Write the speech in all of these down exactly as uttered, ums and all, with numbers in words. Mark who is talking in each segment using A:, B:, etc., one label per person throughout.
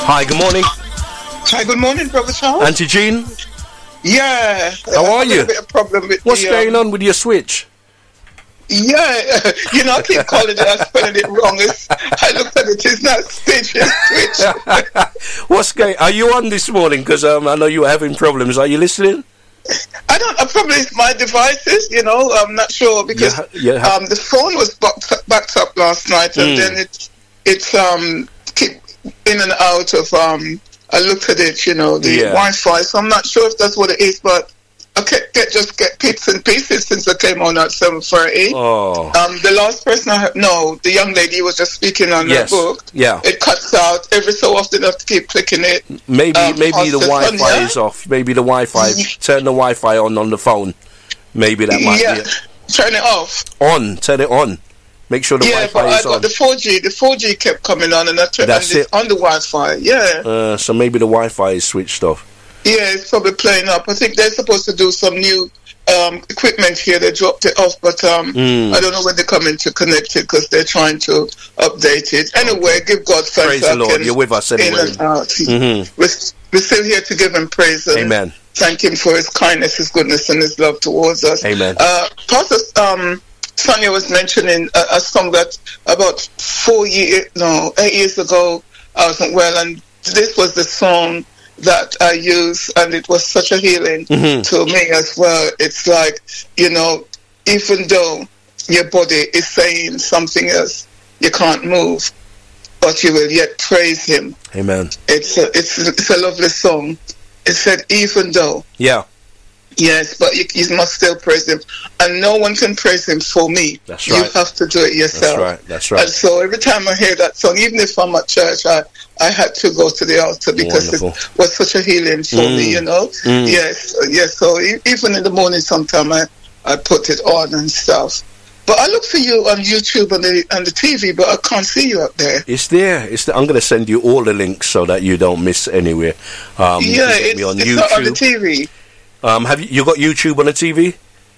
A: Hi, good morning.
B: Hi, good morning, Brother Charles.
A: Auntie Jean.
B: Yeah.
A: How are you?
B: A bit of problem with
A: What's
B: the,
A: going
B: um,
A: on with your switch?
B: Yeah, you know, I keep calling it, I'm spelling it wrong. It's, I looked at it, it's not Stitch, it's Twitch.
A: What's going Are you on this morning? Because um, I know you were having problems. Are you listening?
B: I don't, uh, probably it's my devices, you know, I'm not sure because
A: Yeah, yeah, ha-
B: um, the phone was backed up, backed up last night and
A: Mm.
B: then it, it's um, keep in and out of, um, I looked at it, you know, the
A: Yeah.
B: Wi-Fi, so I'm not sure if that's what it is, but I can't get, just get bits and pieces since I came on at seven thirty.
A: Oh.
B: Um, the last person I heard, no, the young lady was just speaking on
A: Yes.
B: the book.
A: Yeah.
B: It cuts out every so often. I have to keep clicking it.
A: Maybe
B: um,
A: maybe the
B: Pastor
A: Wi-Fi
B: Sonia?
A: is off. Maybe the Wi-Fi. Turn the Wi-Fi on on the phone. Maybe that might
B: Yeah,
A: be it.
B: turn it off.
A: On. Turn it on. Make sure the
B: Yeah, but
A: Wi-Fi
B: I
A: is
B: got
A: on.
B: the four G. The four G kept coming on, and I turned
A: That's
B: on, this,
A: it.
B: on the Wi-Fi. Yeah,
A: Uh, so maybe the Wi-Fi is switched off.
B: yeah, it's probably playing up. I think they're supposed to do some new um, equipment here. They dropped it off, but um,
A: Mm.
B: I don't know when they're coming to connect it because they're trying to update it. Anyway, give God thanks.
A: Praise
B: I
A: the Lord.
B: can
A: You're with us
B: in
A: anyway.
B: and out.
A: Mhm.
B: We're, we're still here to give Him praise. And
A: Amen.
B: Thank Him for His kindness, His goodness, and His love towards us.
A: Amen.
B: Uh, Pastor um, Sonia was mentioning a, a song that about four years, no, eight years ago, I wasn't well, and this was the song that I used, and it was such a healing
A: Mhm.
B: to me as well. It's like, you know, even though your body is saying something else, you can't move, but you will yet praise Him.
A: Amen.
B: It's a, it's, it's a lovely song. It said, even though.
A: Yeah.
B: Yes, but you, you must still praise Him. And no one can praise Him for me.
A: That's
B: You
A: right.
B: have to do it yourself.
A: That's right. That's right.
B: And so every time I hear that song, even if I'm at church, I, I had to go to the altar because
A: Wonderful.
B: it was such a healing for
A: Mm.
B: me, you know.
A: Mm.
B: Yes, yes. So e- even in the morning, sometime I, I put it on and stuff. But I look for you on YouTube and the and the T V, but I can't see you up there.
A: It's there. It's there. I'm going to send you all the links so that you don't miss anywhere. Um, you
B: yeah,
A: can get
B: it's,
A: me on
B: it's
A: YouTube.
B: not on the T V.
A: Um, have you, you got YouTube on the T V?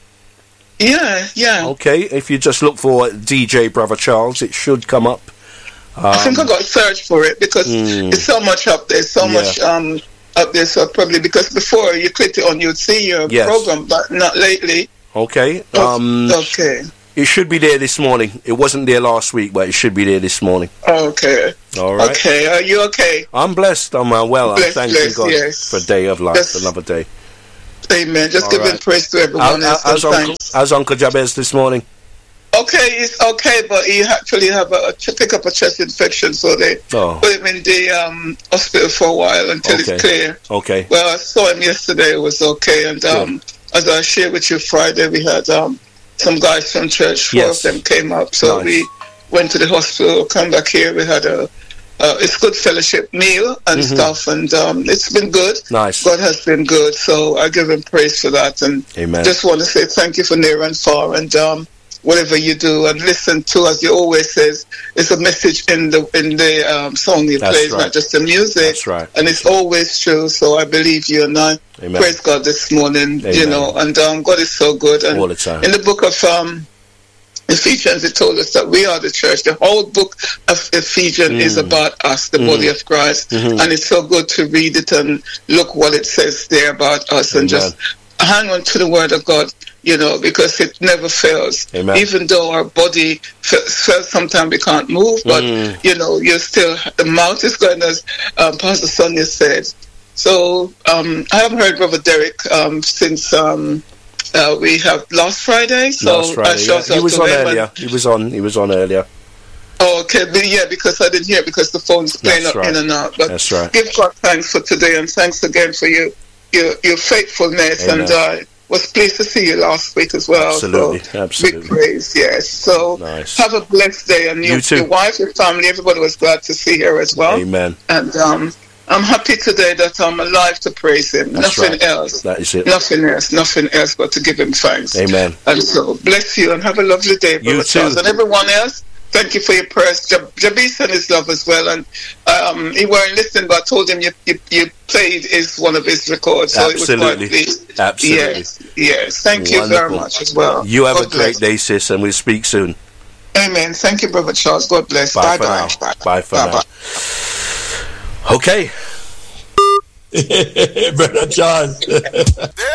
B: Yeah, yeah.
A: Okay. If you just look for D J Brother Charles, it should come up. Um,
B: I think I got to search for it because
A: Mm.
B: it's so much up there, so
A: Yeah.
B: much um up there. So probably because before you clicked it on, you'd see your
A: Yes.
B: program, but not lately.
A: okay. Um,
B: okay,
A: it should be there this morning. It wasn't there last week, but it should be there this morning.
B: okay,
A: All right.
B: okay. Are you okay?
A: I'm blessed. I'm uh, well. I'm
B: Blessed,
A: thanking
B: blessed,
A: God
B: yes.
A: for a day of life,
B: Yes.
A: another day.
B: Amen. Just
A: All
B: giving
A: right.
B: praise to
A: How,
B: everyone
A: how,
B: else.
A: how's,
B: and
A: Uncle,
B: thanks.
A: how's Uncle Jabez this morning?
B: Okay, it's okay, but he actually have a, a pick up a chest infection, so they
A: Oh.
B: put him in the um, hospital for a while until
A: Okay.
B: it's clear.
A: Okay.
B: Well, I saw him yesterday. It was okay. And um, as I shared with you Friday, we had um, some guys from church. Four
A: Yes.
B: of them came up. So
A: Nice.
B: we went to the hospital, come back here. We had a uh, it's good fellowship meal and
A: Mhm.
B: stuff. And um, it's been good.
A: Nice.
B: God has been good. So I give Him praise for that. And
A: Amen.
B: just want to say thank you for near and far. And um, whatever you do and listen to, as you always says, it's a message in the in the um, song you
A: That's
B: play,
A: right.
B: not just the music.
A: That's right.
B: And it's always true. So I believe you, and I
A: Amen.
B: praise God this morning. You
A: Amen.
B: know, and um, God is so good. And
A: All the time.
B: in the book of um, Ephesians, it told us that we are the church. The whole book of Ephesians
A: Mm.
B: is about us, the
A: Mm.
B: body of Christ.
A: Mhm.
B: And it's so good to read it and look what it says there about us, and
A: Amen.
B: just hang on to the word of God, you know, because it never fails.
A: Amen.
B: Even though our body fails, sometimes we can't move, but,
A: Mm.
B: you know, you're still, the mouth is going, as um, Pastor Sonia said. So um, I haven't heard Brother Derek um, since um, uh, we have last Friday. So
A: Last Friday,
B: I shout
A: yeah. He
B: out
A: was
B: to
A: on
B: him and-
A: earlier. He was on. He was on earlier.
B: Oh, okay, but yeah, because I didn't hear it because the phone's playing
A: That's
B: up
A: right.
B: in and out. But
A: That's right.
B: give God thanks for today, and thanks again for your your, your faithfulness.
A: Amen.
B: And I uh, was pleased to see you last week as well.
A: Absolutely,
B: So,
A: absolutely.
B: big praise, yes. So
A: Nice.
B: have a blessed day, and your,
A: You too.
B: your wife, your family, everybody was glad to see her as well.
A: Amen.
B: And um, I'm happy today that I'm alive to praise Him.
A: That's
B: Nothing
A: right.
B: else.
A: That is it.
B: Nothing else, nothing else but to give Him thanks.
A: Amen.
B: And so, bless you and have a lovely day, Brother
A: You too.
B: Charles. And everyone else, thank you for your prayers. Jab- Jabez and his love as well. And um, he weren't listening, but I told him you, you, you played is one of his records. So
A: Absolutely.
B: it was quite pleased.
A: Absolutely.
B: Yes, yes. Thank you very
A: Wonderful.
B: much as well.
A: You have
B: God
A: a great
B: bless.
A: day, sis, and we'll speak soon.
B: Amen. Thank you, Brother Charles. God bless.
A: Bye
B: Bye
A: for
B: bye.
A: now.
B: Bye
A: Bye for
B: bye.
A: now. Okay.
C: Brother Charles.